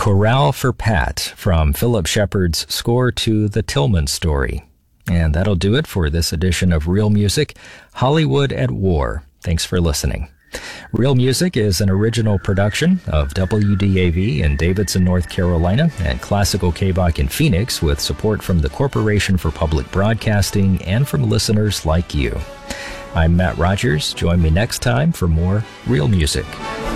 Chorale for Pat from Philip Shepard's score to The Tillman Story. And that'll do it for this edition of Real Music, Hollywood at War. Thanks for listening. Real Music is an original production of WDAV in Davidson, North Carolina, and Classical KBOC in Phoenix, with support from the Corporation for Public Broadcasting and from listeners like you. I'm Matt Rogers. Join me next time for more Real Music.